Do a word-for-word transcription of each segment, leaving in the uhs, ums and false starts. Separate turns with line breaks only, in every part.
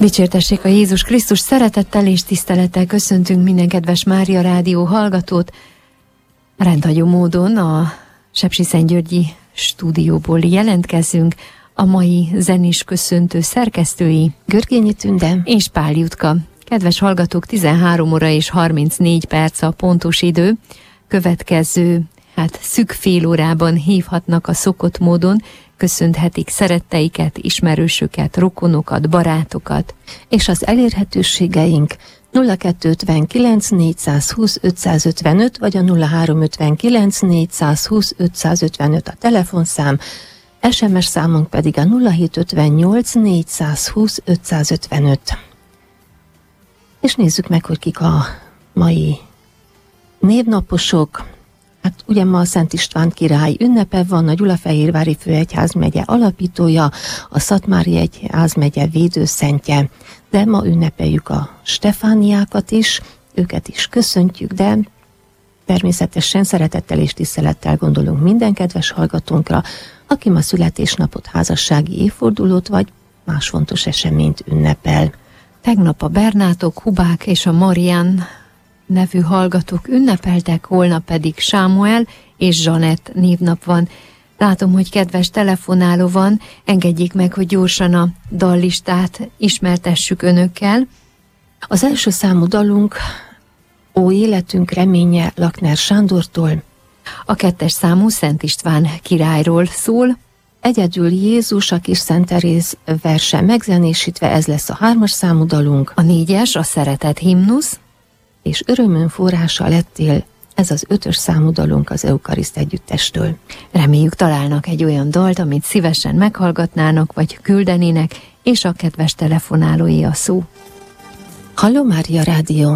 Dicsértessék a Jézus Krisztus, szeretettel és tisztelettel köszöntünk minden kedves Mária Rádió hallgatót. Rendhagyó módon a Sepsiszentgyörgyi stúdióból jelentkezünk. A mai zenés köszöntő szerkesztői
Görgényi Tünde
és Pál Jutka. Kedves hallgatók, tizenhárom óra és harmincnégy perc a pontos idő. Következő, hát szűk fél órában hívhatnak a szokott módon, köszönhetik szeretteiket, ismerősöket, rokonokat, barátokat.
És az elérhetőségeink nulla kettő ötvenkilenc négyszázhúsz ötszázötvenöt vagy a nulla három ötvenkilenc négyszázhúsz ötszázötvenöt a telefonszám, es em es számunk pedig a nulla hét ötvennyolc négyszázhúsz ötszázötvenöt. És nézzük meg, hogy kik a mai névnaposok. Hát ugye ma a Szent István király ünnepe van, a Gyulafehérvári főegyházmegye alapítója, a Szatmári egyházmegye védőszentje, de ma ünnepeljük a Stefániákat is, őket is köszöntjük, de természetesen szeretettel és tisztelettel gondolunk minden kedves hallgatónkra, aki ma születésnapot, házassági évfordulót vagy más fontos eseményt ünnepel.
Tegnap a Bernátok, Hubák és a Marian nevű hallgatók ünnepeltek, holnap pedig Sámuel és Zsanett névnap van. Látom, hogy kedves telefonáló van, engedjék meg, hogy gyorsan a dallistát ismertessük önökkel.
Az első számú dalunk Ó életünk reménye Lakner Sándortól.
A kettes számú Szent István királyról szól.
Egyedül Jézus, a kis Szent Teréz verse megzenésítve, ez lesz a hármas számú dalunk.
A négyes a Szeretet himnusz.
És Örömön forrása lettél, ez az ötös számú dalunk az Eukariszt együttestől.
Reméljük találnak egy olyan dalt, amit szívesen meghallgatnának, vagy küldenének, és a kedves telefonálói a szó.
Halló, Mária Rádió!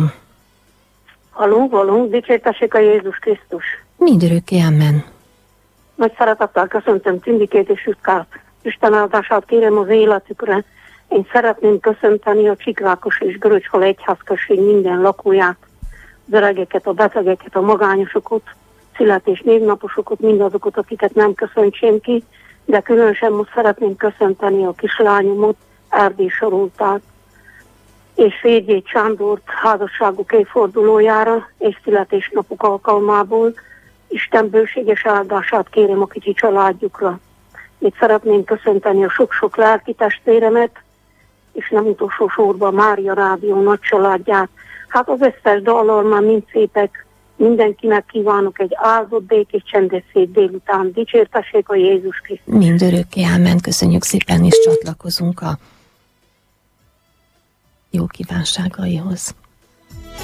Hallunk, hallunk, dicsértessék a Jézus Krisztus!
Mindörökké, amen!
Nagy szeretettel köszöntöm Tündikét és Jutkát. Isten áldását kérem az életükre. Én szeretném köszönteni a Csikrákos és Göröcsfal egyházközség minden lakóját, az öregeket, a betegeket, a magányosokat, születés névnaposokat, mindazokat, akiket nem köszöntsém ki, de különösen most szeretném köszönteni a kislányomot, Erdély Saroltát, és Férjét Sándort házasságuk évfordulójára és születésnapuk alkalmából. Isten bőséges áldását kérem a kicsi családjukra. Még szeretném köszönteni a sok-sok lelki testvéremet, és nem utolsó sorban Mária Rádió nagy családját. Hát az összes dallal már mind szépek, mindenkinek kívánok egy áldott, békés, csendes szép délután. Dicsértessék a Jézus Krisztus!
Mindörökké, ámen, köszönjük szépen, és csatlakozunk a jó kívánságaihoz.